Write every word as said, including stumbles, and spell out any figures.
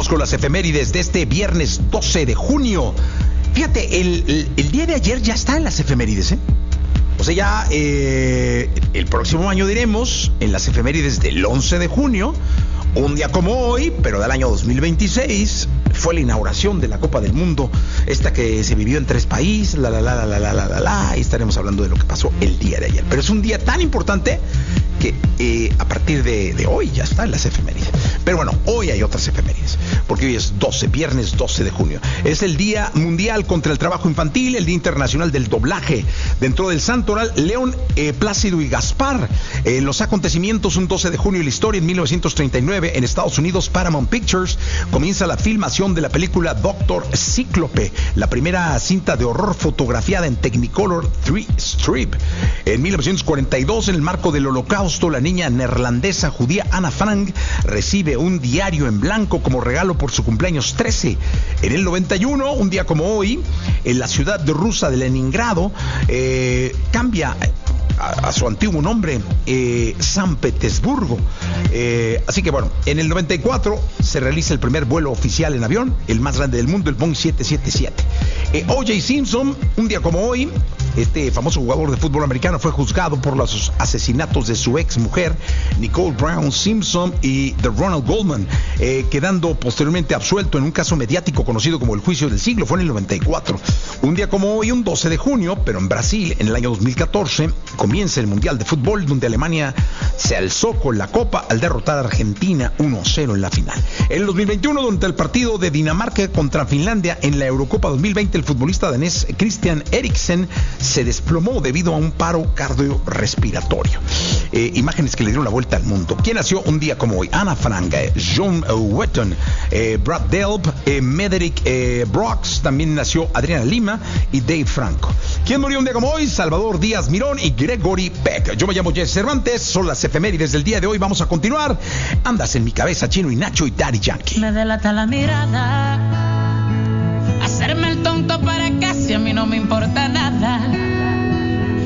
Vamos con las efemérides de este viernes doce de junio. Fíjate, el, el, el día de ayer ya está en las efemérides, ¿eh? O sea, ya eh, el próximo año diremos en las efemérides del once de junio, un día como hoy, pero del año dos mil veintiséis, fue la inauguración de la Copa del Mundo, esta que se vivió en tres países, la la la la la la la la, la y estaremos hablando de lo que pasó el día de ayer. Pero es un día tan importante que eh, a partir de, de hoy ya está en las efemérides. Pero bueno, hoy hay otras efemérides, porque hoy es doce, viernes doce de junio. Es el Día Mundial contra el Trabajo Infantil, el Día Internacional del Doblaje. Dentro del santoral, León, eh, Plácido y Gaspar. Eh, los acontecimientos, un doce de junio en la historia, en mil novecientos treinta y nueve, en Estados Unidos, Paramount Pictures comienza la filmación de la película Doctor Cíclope, la primera cinta de horror fotografiada en Technicolor tres Strip. En mil novecientos cuarenta y dos, en el marco del Holocausto, la niña neerlandesa judía Ana Frank recibe un diario en blanco como regalo por su cumpleaños trece. En el noventa y uno, un día como hoy, en la ciudad de rusa de Leningrado, eh, cambia a, a su antiguo nombre, eh, San Petersburgo. Eh, así que bueno, en el noventa y cuatro se realiza el primer vuelo oficial en avión, el más grande del mundo, el Boeing siete siete siete. Eh, O J Simpson, un día como hoy, este famoso jugador de fútbol americano fue juzgado por los asesinatos de su ex mujer, Nicole Brown Simpson, y de Ronald Goldman, eh, quedando posteriormente absuelto en un caso mediático conocido como el juicio del siglo. Fue en el noventa y cuatro. Un día como hoy, un doce de junio, pero en Brasil, en el año dos mil catorce, comienza el Mundial de Fútbol, donde Alemania se alzó con la copa al derrotar a Argentina uno cero en la final. En el dos mil veintiuno, durante el partido de Dinamarca contra Finlandia en la Eurocopa dos mil veinte, el futbolista danés Christian Eriksen se desplomó debido a un paro cardiorrespiratorio. Eh, imágenes que le dieron la vuelta al mundo. ¿Quién nació un día como hoy? Ana Frank, eh, John Wetton, eh, Brad Delp, eh, Mederick eh, Brooks, también nació Adriana Lima y Dave Franco. ¿Quién murió un día como hoy? Salvador Díaz Mirón y Gregory Peck. Yo me llamo Jesse Cervantes, son las efemérides del día de hoy. Vamos a continuar. Andas en mi cabeza, Chino y Nacho y Daddy Yankee. Me delata la mirada, hacerme el tonto para casi a mí no me importa nada.